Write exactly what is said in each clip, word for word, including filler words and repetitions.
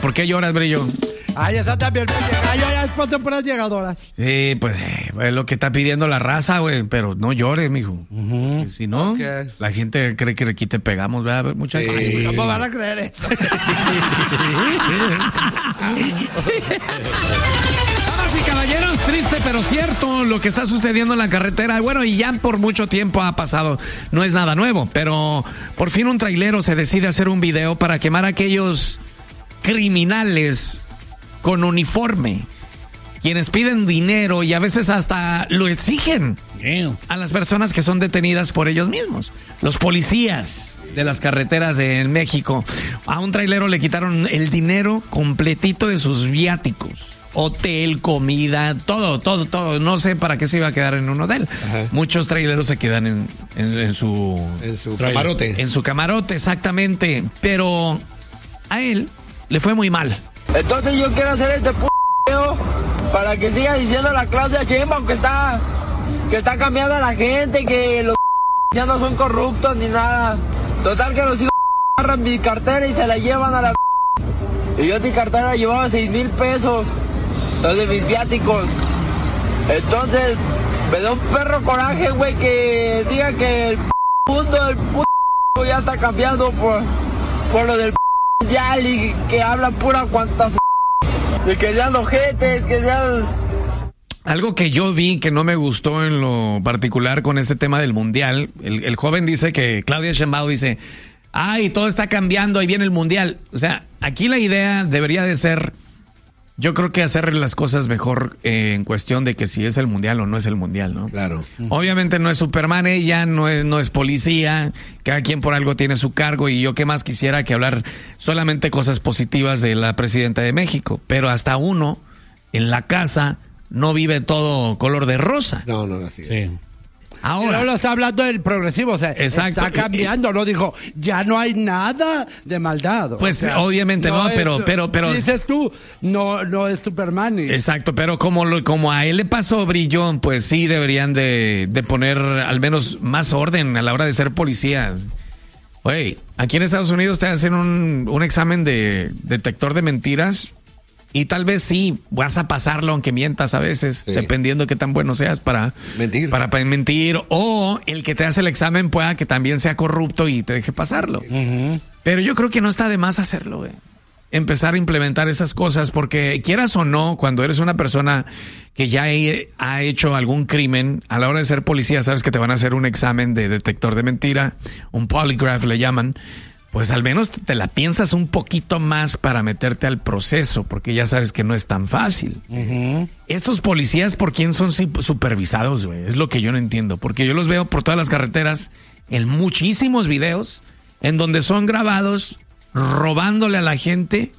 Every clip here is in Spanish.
¿por qué lloras, Brillo? Ay, esa también me llega. Yo ya después de puras llegadoras. Sí, pues eh, es lo que está pidiendo la raza, güey. Pero no llores, mijo. Uh-huh. Si, si no, okay. La gente cree que aquí te pegamos, ¿verdad? Mucha sí. gente. ¿Cómo van a creer eso? Damas y caballeros, triste pero cierto lo que está sucediendo en la carretera. Bueno, y ya por mucho tiempo ha pasado. No es nada nuevo, pero por fin un trailero se decide hacer un video para quemar a aquellos criminales con uniforme, quienes piden dinero y a veces hasta lo exigen Damn. a las personas que son detenidas por ellos mismos. Los policías de las carreteras en México. A un trailero le quitaron el dinero completito de sus viáticos. Hotel, comida, todo, todo, todo. No sé para qué se iba a quedar en un hotel. Ajá. Muchos traileros se quedan en, en, en su... En su camarote. En su camarote, exactamente. Pero a él le fue muy mal. Entonces yo quiero hacer este p*** video para que siga diciendo la Claudia Sheinbaum que está, que está cambiando a la gente, que los ya no son corruptos ni nada. Total que los hijos agarran mi cartera y se la llevan a la y yo en mi cartera llevaba seis mil pesos, los de mis viáticos. Entonces me da un perro coraje, güey, que diga que el mundo del p ya está cambiando por, por lo del mundial y que hablan pura cuantas y que sean ojetes, que sean... Algo que yo vi que no me gustó en lo particular con este tema del mundial, el, el joven dice que Claudia Sheinbaum dice, ay, todo está cambiando, ahí viene el mundial. O sea, aquí la idea debería de ser, yo creo que hacer las cosas mejor eh, en cuestión de que si es el mundial o no es el mundial, ¿no? Claro. Obviamente no es Superman ella, no es, no es policía, cada quien por algo tiene su cargo y yo qué más quisiera que hablar solamente cosas positivas de la presidenta de México, pero hasta uno en la casa no vive todo color de rosa. No, no, así es. Sí. Ahora pero lo está hablando el progresivo, o sea, exacto. Está cambiando, no dijo, ya no hay nada de maldad. Pues o sea, obviamente no, no pero, es, pero, pero. Dices tú, no, no es Superman. Y... Exacto, pero como lo, como a él le pasó Brillón, pues sí deberían de, de poner al menos más orden a la hora de ser policías. Oye, aquí en Estados Unidos te hacen un, un examen de detector de mentiras. Y tal vez sí, vas a pasarlo aunque mientas a veces, sí. dependiendo de qué tan bueno seas para mentir. Para, para mentir. O el que te hace el examen pueda que también sea corrupto y te deje pasarlo. Uh-huh. Pero yo creo que no está de más hacerlo, güey. Empezar a implementar esas cosas, porque quieras o no, cuando eres una persona que ya ha hecho algún crimen, a la hora de ser policía sabes que te van a hacer un examen de detector de mentira, un polygraph le llaman. Pues al menos te la piensas un poquito más para meterte al proceso, porque ya sabes que no es tan fácil. Uh-huh. Estos policías, ¿por quién son supervisados, güey? Es lo que yo no entiendo, porque yo los veo por todas las carreteras en muchísimos videos en donde son grabados robándole a la gente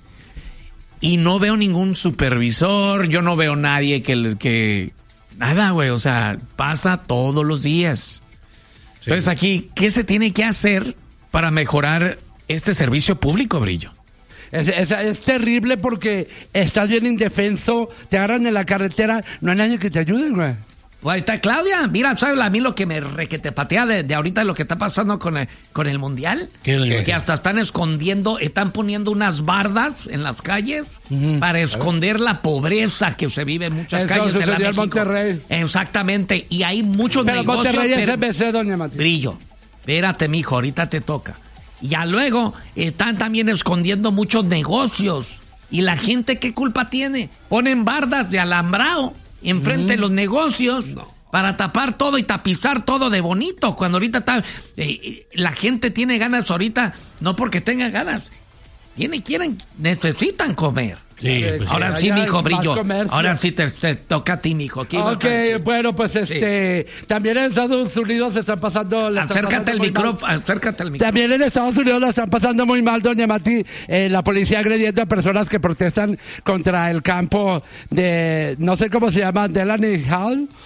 y no veo ningún supervisor, yo no veo nadie que... que nada, güey, o sea, pasa todos los días. Sí. Entonces aquí, ¿qué se tiene que hacer para mejorar este servicio público, Brillo? Es, es, es terrible porque estás bien indefenso, te agarran en la carretera, no hay nadie que te ayude, güey. Ahí está Claudia, mira, ¿sabes a mí lo que me requete patea de, de ahorita lo que está pasando con el, con el mundial? ¿Qué, qué? Que hasta están escondiendo, están poniendo unas bardas en las calles uh-huh. para esconder la pobreza que se vive en muchas Eso calles de la México. Monterrey. Exactamente, y hay muchos pero negocios. Monterrey pero... es M C, doña Matilde. Brillo, espérate, mijo, ahorita te toca. Y ya luego están también escondiendo muchos negocios. ¿Y la gente qué culpa tiene? Ponen bardas de alambrado enfrente mm. de los negocios no. para tapar todo y tapizar todo de bonito. Cuando ahorita está, eh, la gente tiene ganas ahorita, no porque tenga ganas, tienen, quieren, necesitan comer. Sí, pues ahora sí, sí mijo, Brillo. Ahora sí te, te toca a ti, mijo. Aquí ok, bueno, pues este, sí. también en Estados Unidos se están pasando... Acércate al micrófono, acércate al micrófono. También en Estados Unidos la están pasando muy mal, doña Mati. Eh, la policía agrediendo a personas que protestan contra el campo de, no sé cómo se llama, Delaney Hall.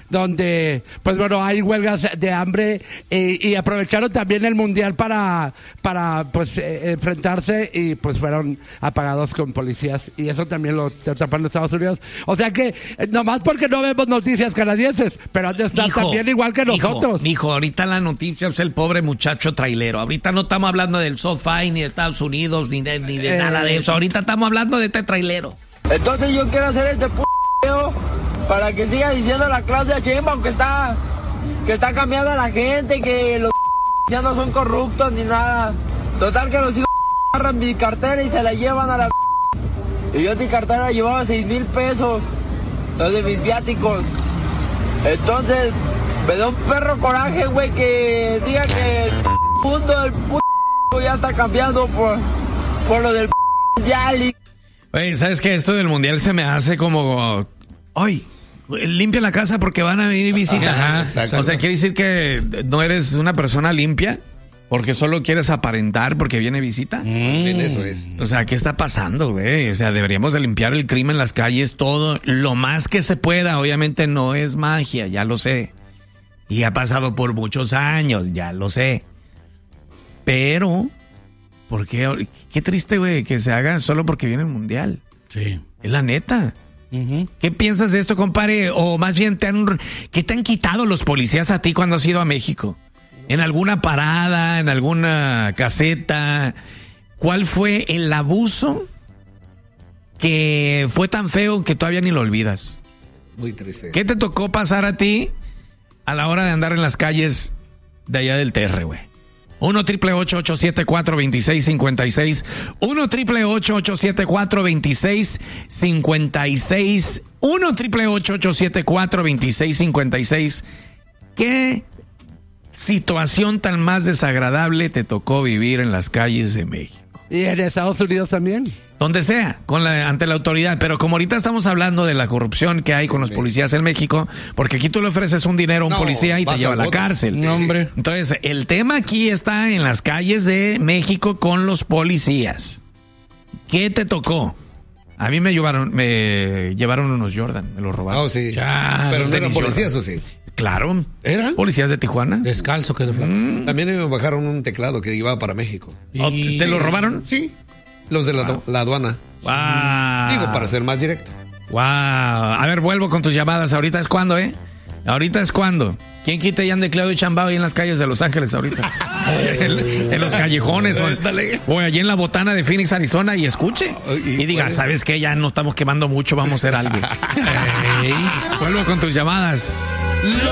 donde, pues bueno, hay huelgas de hambre y, y aprovecharon también el mundial para, para pues eh, enfrentarse y pues fueron apagados con policías y eso también lo tapan en Estados Unidos. O sea que, eh, nomás porque no vemos noticias canadienses, pero han de estar Hijo, también igual que nosotros. Hijo, ahorita la noticia es el pobre muchacho trailero. Ahorita no estamos hablando del SoFi, ni de Estados Unidos, ni de, ni de eh, nada de eso. Ahorita estamos hablando de este trailero. Entonces yo quiero hacer este p*** video para que siga diciendo la Claudia Sheinbaum que está, que está cambiando a la gente, que los ya no son corruptos ni nada. Total que los hijos agarran mi cartera y se la llevan a la y yo en mi cartera llevaba seis mil pesos, los de mis viáticos. Entonces me da un perro coraje, güey, que diga que el mundo del p ya está cambiando por, por lo del mundial. Oye, ¿sabes qué? Esto del mundial se me hace como... ¡Ay! Limpia la casa porque van a venir visitas. Ajá, o sea, ¿quiere decir que no eres una persona limpia? Porque solo quieres aparentar porque viene visita. Mm. Eso es. O sea, ¿qué está pasando, güey? O sea, deberíamos de limpiar el crimen en las calles, todo, lo más que se pueda. Obviamente no es magia, ya lo sé. Y ha pasado por muchos años, ya lo sé. Pero, ¿por qué? Qué triste, güey, que se haga solo porque viene el mundial. Sí. Es la neta. Uh-huh. ¿Qué piensas de esto, compadre? O más bien, te han, ¿qué te han quitado los policías a ti cuando has ido a México? ¿En alguna parada, en alguna caseta? ¿Cuál fue el abuso que fue tan feo que todavía ni lo olvidas? Muy triste. ¿Qué te tocó pasar a ti a la hora de andar en las calles de allá del T R, güey? uno triple ocho ocho siete cuatro dos seis cinco seis. uno triple ocho ocho siete cuatro dos seis cinco seis. uno triple ocho ocho siete cuatro dos seis cinco seis. ¿Qué situación tan más desagradable te tocó vivir en las calles de México? ¿Y en Estados Unidos también? Donde sea, con la, ante la autoridad. Pero como ahorita estamos hablando de la corrupción que hay con los policías en México, porque aquí tú le ofreces un dinero a un no, policía y te lleva a la cárcel. Sí. No, hombre. Entonces, el tema aquí está en las calles de México con los policías. ¿Qué te tocó? A mí me llevaron, me llevaron unos Jordan, me los robaron. Oh, sí. Ya, pero no eran policías, ¿o sí? Claro. ¿Eran? Policías de Tijuana. Descalzo, que de mm. También me bajaron un teclado que iba para México. Oh, ¿te, ¿Te lo robaron? Sí. Los de la, wow. la aduana. Wow. Digo, para ser más directo. Wow. A ver, vuelvo con tus llamadas. Ahorita es cuando, ¿eh? Ahorita es cuando. ¿Quién quita ya han de Claudio Sheinbaum ahí en las calles de Los Ángeles ahorita? en, en los callejones. O, o allí en la botana de Phoenix, Arizona y escuche. Y diga, ¿sabes qué? Ya no estamos quemando mucho, vamos a hacer algo. Vuelvo con tus llamadas.